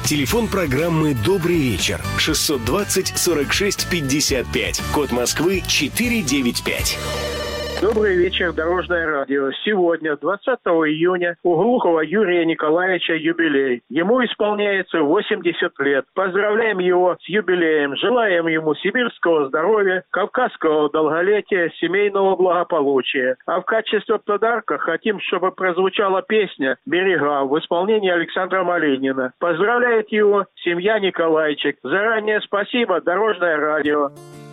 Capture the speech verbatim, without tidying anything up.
Телефон программы «Добрый вечер» шестьсот двадцать сорок шесть пятьдесят пять. Код Москвы четыреста девяносто пять. Добрый вечер, Дорожное радио. Сегодня, двадцатого июня, у Глухова Юрия Николаевича юбилей. Ему исполняется восемьдесят лет. Поздравляем его с юбилеем. Желаем ему сибирского здоровья, кавказского долголетия, семейного благополучия. А в качестве подарка хотим, чтобы прозвучала песня «Берега» в исполнении Александра Малинина. Поздравляет его семья Николаевича. Заранее спасибо, Дорожное радио.